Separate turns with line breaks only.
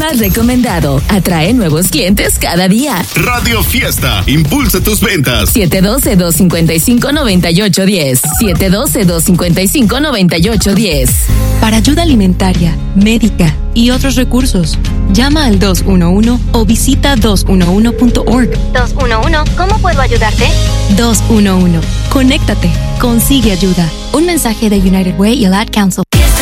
más recomendado. Atrae nuevos clientes cada día.
Radio Fiesta, impulsa tus ventas.
712-255-9810. 712-255-9810.
Para ayuda alimentaria, médica y otros recursos, llama al 211 o visita 211.org.
211, ¿cómo puedo ayudarte?
211. Conéctate. Consigue ayuda. Un mensaje de United Way y el Ad Council.